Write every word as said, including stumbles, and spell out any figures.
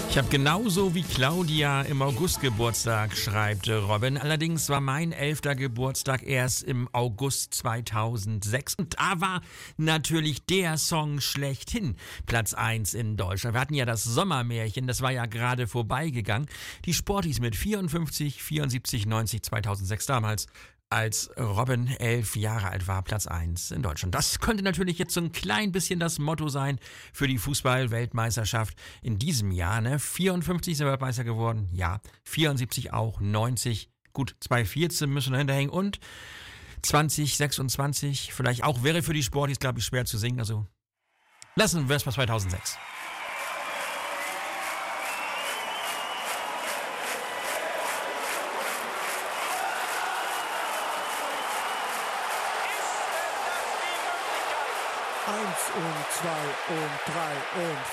Ich habe genauso wie Claudia im August Geburtstag, schreibt Robin. Allerdings war mein elfter Geburtstag erst im August zweitausendsechs. Und da war natürlich der Song schlechthin Platz eins in Deutschland. Wir hatten ja das Sommermärchen, das war ja gerade vorbeigegangen. Die Sporties mit vierundfünfzig, vierundsiebzig, neunzig, zweitausendsechs damals, als Robin elf Jahre alt war, Platz eins in Deutschland. Das könnte natürlich jetzt so ein klein bisschen das Motto sein für die Fußball-Weltmeisterschaft in diesem Jahr. Ne? vierundfünfzig sind Weltmeister geworden, ja. vierundsiebzig auch, neunzig, gut, zweitausendvierzehn müssen wir hinterhängen und zwanzig sechsundzwanzig, vielleicht auch, wäre für die Sportis, glaube ich, schwer zu singen. Also lassen wir es mal zweitausendsechs. Eins und zwei und drei und